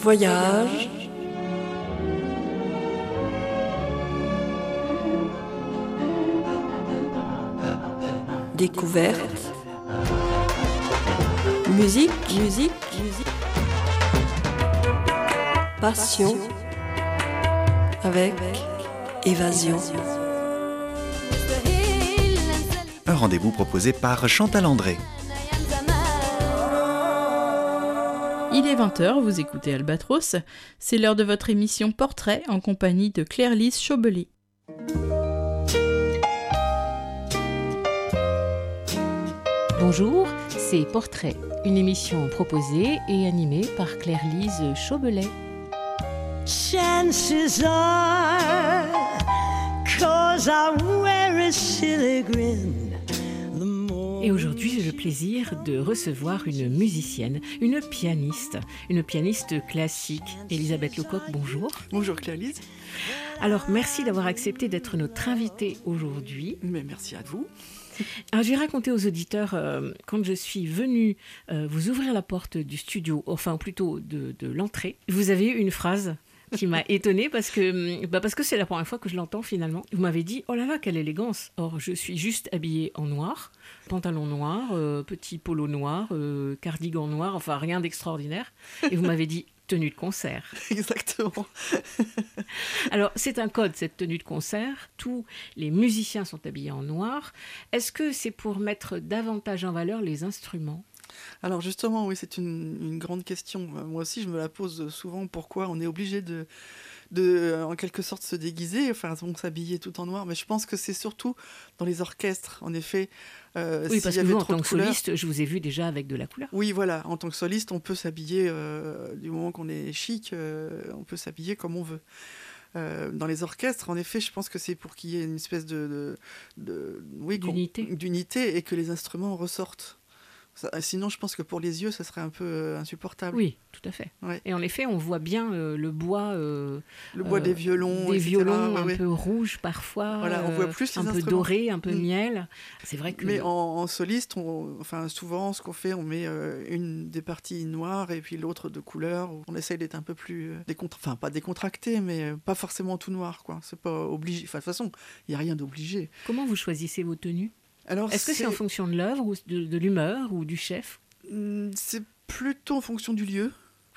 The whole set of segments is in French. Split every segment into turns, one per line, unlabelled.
Voyage, découverte, musique, passion, avec évasion.
Un rendez-vous proposé par Chantal André.
Il est 20h, vous écoutez Albatros. C'est l'heure de votre émission Portrait en compagnie de Claire-Lise Chaubelet.
Bonjour, c'est Portrait, une émission proposée et animée par Claire-Lise Chaubelet.
Chances are, 'cause I wear a silly grin.
Et aujourd'hui, j'ai le plaisir de recevoir une musicienne, une pianiste classique. Elisabeth Lecoq, bonjour.
Bonjour Claire-Lise.
Alors, merci d'avoir accepté d'être notre invitée aujourd'hui.
Mais merci à vous.
Alors, je vais raconter aux auditeurs, quand je suis venue vous ouvrir la porte du studio, enfin plutôt de l'entrée, vous avez eu une phrase qui m'a étonnée parce que c'est la première fois que je l'entends finalement. Vous m'avez dit « Oh là là, quelle élégance !» Or, je suis juste habillée en noir, pantalon noir, petit polo noir, cardigan noir, enfin rien d'extraordinaire. Et vous m'avez dit « tenue de concert ».
Exactement.
Alors, c'est un code, cette tenue de concert. Tous les musiciens sont habillés en noir. Est-ce que c'est pour mettre davantage en valeur les instruments ?
Alors justement, oui, c'est une grande question. Moi aussi, je me la pose souvent. Pourquoi on est obligé de en quelque sorte, se déguiser, enfin, s'habiller tout en noir. Mais je pense que c'est surtout dans les orchestres, en effet.
Oui, parce que vous, en tant que soliste, je vous ai vu déjà avec de la couleur.
Oui, voilà. En tant que soliste, on peut s'habiller, du moment qu'on est chic, on peut s'habiller comme on veut. Dans les orchestres, en effet, je pense que c'est pour qu'il y ait une espèce d'unité et que les instruments ressortent. Sinon, je pense que pour les yeux, ça serait un peu insupportable.
Oui, tout à fait.
Ouais.
Et en effet, on voit bien le bois...
le bois des violons,
des
etc.
violons un peu rouges parfois,
voilà, on voit plus
un
les
peu
instruments.
doré, un peu miel. C'est vrai que...
Mais en soliste, souvent, ce qu'on fait, on met une des parties noires et puis l'autre de couleur. On essaye d'être un peu plus... pas décontracté, mais pas forcément tout noir, quoi. C'est pas obligé. Enfin, de toute façon, il n'y a rien d'obligé.
Comment vous choisissez vos tenues ?
Alors,
est-ce que c'est en fonction de l'œuvre, ou de l'humeur, ou du chef ?
C'est plutôt en fonction du lieu.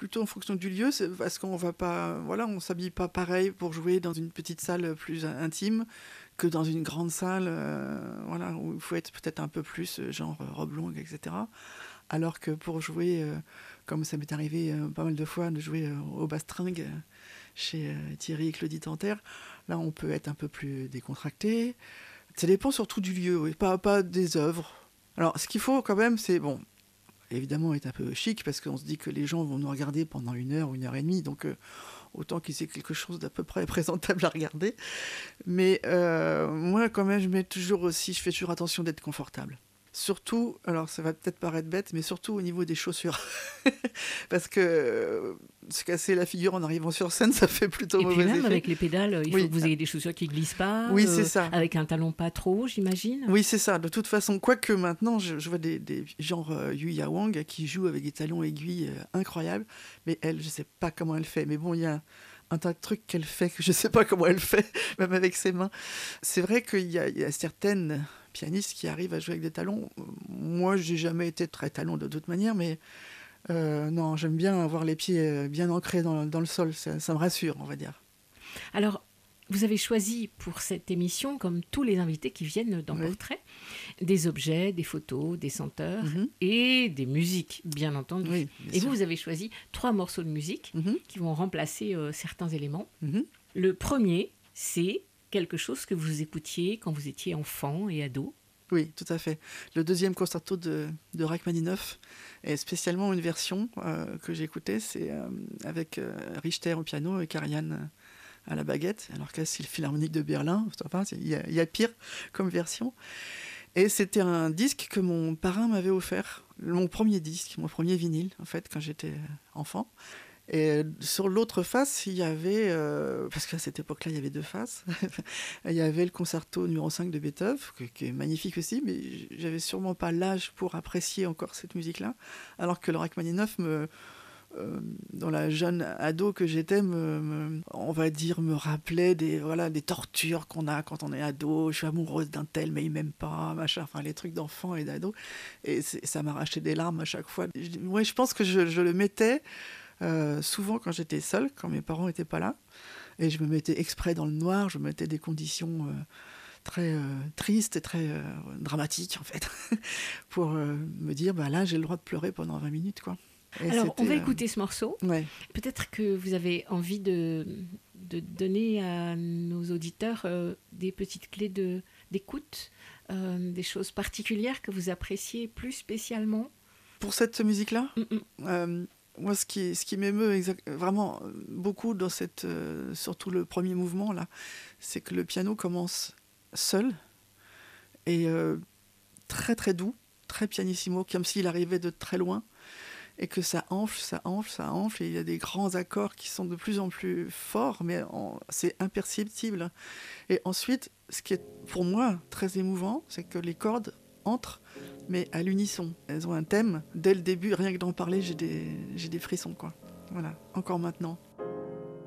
C'est parce qu'on va pas, on s'habille pas pareil pour jouer dans une petite salle plus intime que dans une grande salle, où il faut être peut-être un peu plus genre robe longue, etc. Alors que pour jouer, comme ça m'est arrivé pas mal de fois, de jouer au bastringue chez Thierry et Claudie Tanter, là on peut être un peu plus décontracté. Ça dépend surtout du lieu, oui, pas des œuvres. Alors, ce qu'il faut quand même, c'est, évidemment, être un peu chic, parce qu'on se dit que les gens vont nous regarder pendant 1 heure ou 1 heure et demie, donc autant qu'ils aient quelque chose d'à peu près présentable à regarder. Mais moi, quand même, je fais toujours attention d'être confortable. Surtout, alors ça va peut-être paraître bête, mais surtout au niveau des chaussures. Parce que se casser la figure en arrivant sur scène, ça fait plutôt mauvais effet. Et puis même
avec les pédales, il faut que vous ayez des chaussures qui ne glissent pas.
Oui, c'est ça.
Avec un talon pas trop, j'imagine.
Oui, c'est ça. De toute façon, quoique maintenant, je vois des genre Yuya Wang qui jouent avec des talons aiguilles incroyables. Mais elle, je ne sais pas comment elle fait. Mais bon, il y a un tas de trucs qu'elle fait que je ne sais pas comment elle fait, même avec ses mains. C'est vrai qu'il y a certaines pianistes qui arrivent à jouer avec des talons. Moi, j'ai jamais été très talon de toute manière, mais non, j'aime bien avoir les pieds bien ancrés dans le sol. Ça me rassure, on va dire.
Alors, vous avez choisi pour cette émission, comme tous les invités qui viennent dans Portrait, des objets, des photos, des senteurs et des musiques, bien entendu.
Oui,
et vous avez choisi 3 morceaux de musique qui vont remplacer certains éléments. Le premier, c'est quelque chose que vous écoutiez quand vous étiez enfant et ado.
Oui, tout à fait. Le deuxième concerto de Rachmaninoff, et spécialement une version que j'ai écoutée, c'est avec Richter au piano et Karajan à la baguette, alors que c'est le Philharmonique de Berlin. Enfin, il y a pire comme version. Et c'était un disque que mon parrain m'avait offert, mon premier disque, mon premier vinyle, en fait, quand j'étais enfant. Et sur l'autre face, il y avait, parce qu'à cette époque-là, il y avait 2 faces, il y avait le concerto numéro 5 de Beethoven, qui est magnifique aussi, mais j'avais sûrement pas l'âge pour apprécier encore cette musique-là, alors que le Rachmaninoff dans la jeune ado que j'étais, on va dire, me rappelait des tortures qu'on a quand on est ado. Je suis amoureuse d'un tel, mais il m'aime pas, machin. Enfin, les trucs d'enfant et d'ado. Et ça m'arrachait des larmes à chaque fois. Je pense que je le mettais souvent quand j'étais seule, quand mes parents n'étaient pas là. Et je me mettais exprès dans le noir, je me mettais des conditions très tristes et très dramatiques, en fait, pour me dire, là, j'ai le droit de pleurer pendant 20 minutes, quoi. Et
alors, on va écouter ce morceau.
Ouais.
Peut-être que vous avez envie de donner à nos auditeurs des petites clés d'écoute, des choses particulières que vous appréciez plus spécialement.
Pour cette musique-là, moi, ce qui m'émeut vraiment beaucoup dans surtout le premier mouvement, là, c'est que le piano commence seul et très très doux, très pianissimo, comme s'il arrivait de très loin. Et que ça enfle, et il y a des grands accords qui sont de plus en plus forts, mais c'est imperceptible. Et ensuite, ce qui est pour moi très émouvant, c'est que les cordes entrent, mais à l'unisson. Elles ont un thème. Dès le début, rien que d'en parler, j'ai des frissons, quoi. Voilà, encore maintenant.